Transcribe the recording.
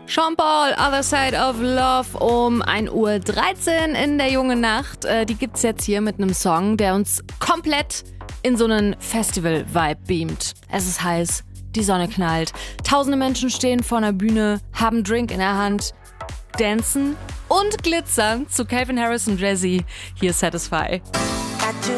Sean Paul, Other Side of Love um 1:13 Uhr in der jungen Nacht. Die gibt's jetzt hier mit einem Song, der uns komplett in so einen Festival-Vibe beamt. Es ist heiß, die Sonne knallt, tausende Menschen stehen vor einer Bühne, haben einen Drink in der Hand, dancen und glitzern zu Calvin Harris und Jay-Z. Hier ist Satisfy.